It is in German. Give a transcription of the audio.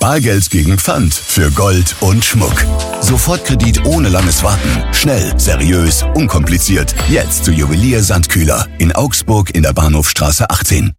Bargeld gegen Pfand für Gold und Schmuck. Sofortkredit ohne langes Warten. Schnell, seriös, unkompliziert. Jetzt zu Juwelier Sandkühler in Augsburg in der Bahnhofstraße 18.